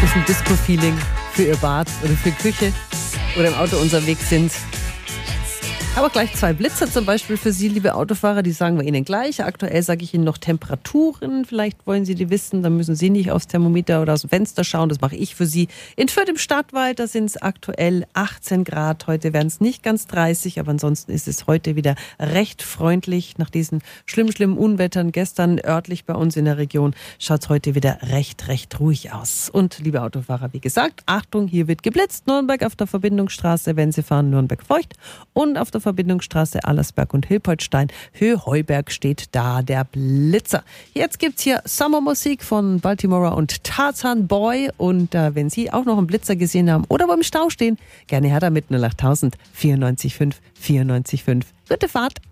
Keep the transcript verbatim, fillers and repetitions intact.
Bisschen Disco-Feeling für Ihr Bad oder für Küche oder im Auto unterwegs sind. Aber gleich zwei Blitzer zum Beispiel für Sie, liebe Autofahrer, die sagen wir Ihnen gleich. Aktuell sage ich Ihnen noch Temperaturen, vielleicht wollen Sie die wissen, dann müssen Sie nicht aufs Thermometer oder aus dem Fenster schauen, das mache ich für Sie. In Fürth im Stadtwald, da sind es aktuell achtzehn Grad, heute werden es nicht ganz dreißig, aber ansonsten ist es heute wieder recht freundlich. Nach diesen schlimmen, schlimmen Unwettern gestern örtlich bei uns in der Region schaut es heute wieder recht, recht ruhig aus. Und liebe Autofahrer, wie gesagt, Achtung, hier wird geblitzt, Nürnberg auf der Verbindungsstraße, wenn Sie fahren, Nürnberg feucht und auf der Verbindungsstraße Allersberg und Hilpoltstein. Höhe Heuberg steht da der Blitzer. Jetzt gibt's hier Sommermusik von Baltimora und Tarzan Boy. Und äh, wenn Sie auch noch einen Blitzer gesehen haben oder wo im Stau stehen, gerne her damit null acht tausend vierundneunzig fünf vierundneunzig fünf. Gute Fahrt!